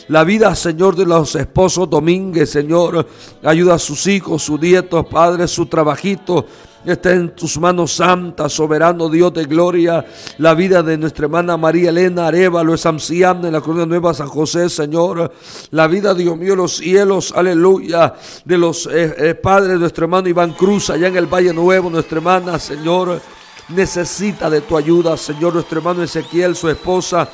la vida, Señor, de los esposos Domínguez, Señor. Ayuda a sus hijos, sus nietos, Padre, su trabajito. Está en tus manos santas, soberano Dios de gloria. La vida de nuestra hermana María Elena Arevalo, es Samsiam en la Colonia Nueva San José, Señor. La vida, Dios mío, los cielos, aleluya, de los padres de nuestro hermano Iván Cruz, allá en el Valle Nuevo, nuestra hermana, Señor, necesita de tu ayuda, Señor. Nuestro hermano Ezequiel, su esposa,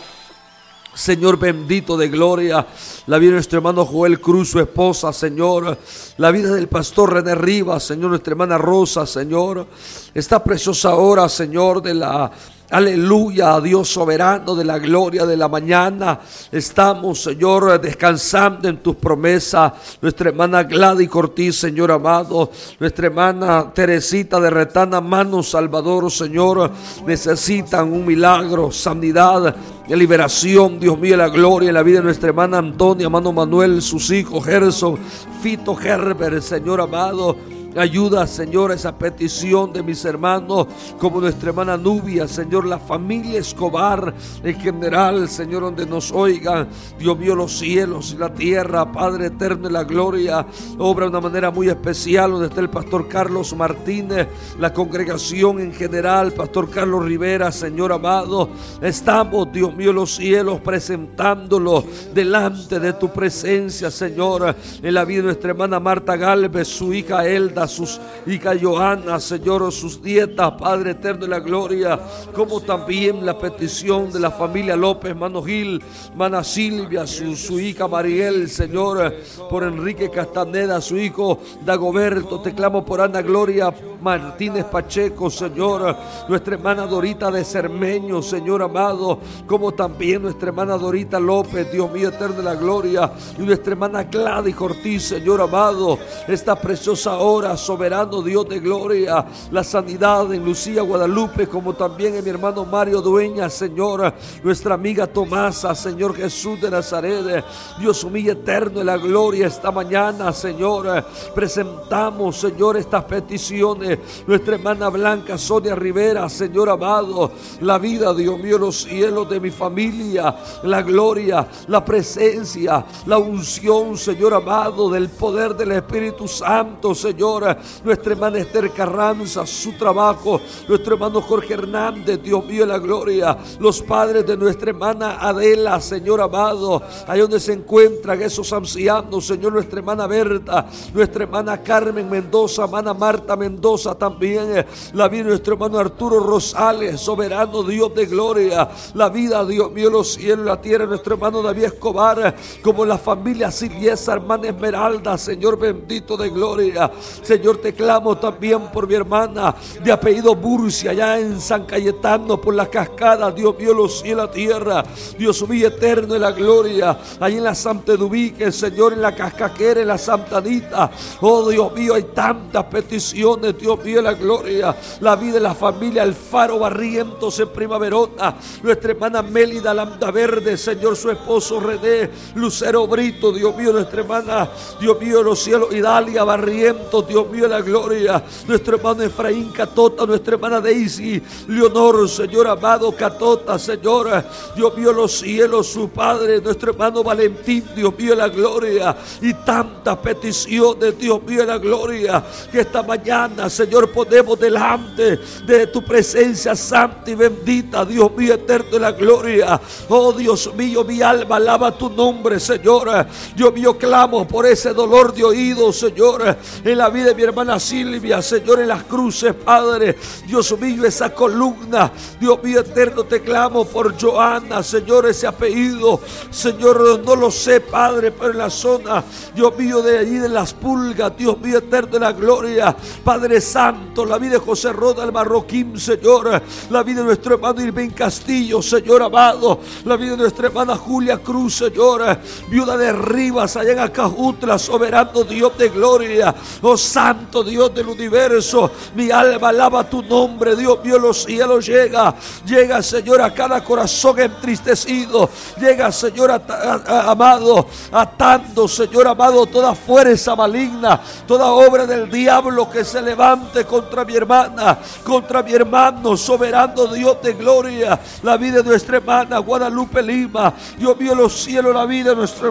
Señor bendito de gloria. La vida de nuestro hermano Joel Cruz, su esposa, Señor. La vida del pastor René Rivas, Señor. Nuestra hermana Rosa, Señor. Esta preciosa hora, Señor, de la aleluya, Dios soberano de la gloria de la mañana. Estamos, Señor, descansando en tus promesas. Nuestra hermana Gladys Cortiz, Señor amado. Nuestra hermana Teresita de Retana, Mano Salvador, Señor. Necesitan un milagro, sanidad, liberación, Dios mío, la gloria en la vida de nuestra hermana Antonia, hermano Manuel, sus hijos, Gerson, Fito, Herbert, Señor amado. Ayuda, Señor, a esa petición de mis hermanos, como nuestra hermana Nubia, Señor, la familia Escobar en general, Señor, donde nos oigan, Dios mío, los cielos y la tierra, Padre eterno y la gloria, obra de una manera muy especial, donde está el pastor Carlos Martínez, la congregación en general, pastor Carlos Rivera, Señor amado. Estamos, Dios mío, los cielos, presentándolo delante de tu presencia, Señor, en la vida de nuestra hermana Marta Galvez, su hija Elda, sus hijas Johanna, Señor, sus nietas, Padre eterno de la gloria, como también la petición de la familia López, hermano Gil, hermana Silvia, su hija Mariel, Señor, por Enrique Castaneda, su hijo Dagoberto. Te clamo por Ana Gloria Martínez Pacheco, Señor, nuestra hermana Dorita de Cermeño, Señor amado, como también nuestra hermana Dorita López, Dios mío eterno de la gloria, y nuestra hermana Gladys Ortiz, Señor amado. Esta preciosa hora, soberano Dios de gloria, la sanidad en Lucía Guadalupe, como también en mi hermano Mario Dueña, Señor, nuestra amiga Tomasa, Señor Jesús de Nazaret, Dios mío eterno de la gloria. Esta mañana, Señor, presentamos, Señor, estas peticiones. Nuestra hermana Blanca Sonia Rivera, Señor amado, la vida, Dios mío, los cielos de mi familia, la gloria, la presencia, la unción, Señor amado, del poder del Espíritu Santo, Señor. Nuestra hermana Esther Carranza, su trabajo, nuestro hermano Jorge Hernández, Dios mío de la gloria, los padres de nuestra hermana Adela, Señor amado, ahí donde se encuentran esos ancianos, Señor, nuestra hermana Berta, nuestra hermana Carmen Mendoza, hermana Marta Mendoza también, la vida de nuestro hermano Arturo Rosales, soberano Dios de gloria, la vida, Dios mío, los cielos y la tierra, nuestro hermano David Escobar, como la familia Siliesa, hermana Esmeralda, Señor bendito de gloria. Señor, te clamo también por mi hermana de apellido Burcia, allá en San Cayetano, por la cascada, Dios mío, los cielos y la tierra, Dios mío eterno de la gloria, ahí en la Santa Eduvique, Señor, en la Cascaquera, en la Santa Anita. Oh Dios mío, hay tantas peticiones, Dios mío de la gloria, la vida de la familia Alfaro Barrientos en Primaverona, nuestra hermana Mélida Lambda Verde, Señor, su esposo René Lucero Brito, Dios mío, nuestra hermana, Dios mío de los cielos, Idalia Barrientos, Dios mío de la gloria, nuestro hermano Efraín Catota, nuestra hermana Daisy Leonor, Señor amado Catota, Señor, Dios mío los cielos, su padre, nuestro hermano Valentín, Dios mío de la gloria, y tantas peticiones, Dios mío de la gloria, que esta mañana, Señor, ponemos delante de tu presencia santa y bendita, Dios mío eterno de la gloria. Oh Dios mío, mi alma alaba tu nombre, Señor. Dios mío, clamo por ese dolor de oído, Señor, en la vida de mi hermana Silvia, Señor, en las cruces, Padre, Dios mío, esa columna, Dios mío eterno, te clamo por Joana, Señor, ese apellido, Señor, no lo sé, Padre, pero en la zona, Dios mío, de allí de las Pulgas, Dios mío eterno de la gloria, Padre Santo, la vida de José Roda el Marroquín, Señor, la vida de nuestro hermano Irving Castillo, Señor amado, la vida de nuestra hermana Julia Cruz, Señor, viuda de Rivas, allá en Acajutla, soberano Dios de gloria, oh santo Dios del universo, mi alma alaba tu nombre, Dios mío, los cielos llega, Señor, a cada corazón entristecido, llega, Señor, amado, atando, Señor amado, toda fuerza maligna, toda obra del diablo que se levante contra mi hermana, contra mi hermano, soberano Dios de gloria, la vida de nuestra hermana Guadalupe Lima, Dios mío, los cielos, la vida de nuestro